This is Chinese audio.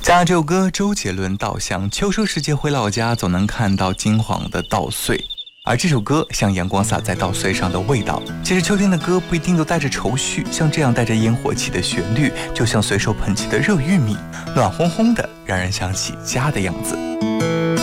加这首歌，周杰伦道乡秋收时节回老家，总能看到金黄的稻穗。而这首歌像阳光洒在稻穗上的味道。其实秋天的歌不一定都带着愁绪，像这样带着烟火气的旋律，就像随手捧起的热玉米，暖烘烘的，让人想起家的样子。